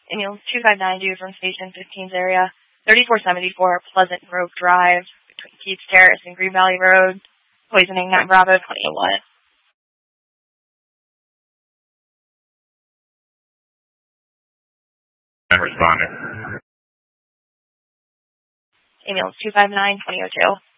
Ambulance 259 due from Station 15's area, 3474 Pleasant Grove Drive, between Keats Terrace and Green Valley Road, poisoning 9 Bravo 2001. I'm responding. Ambulance 259 2002.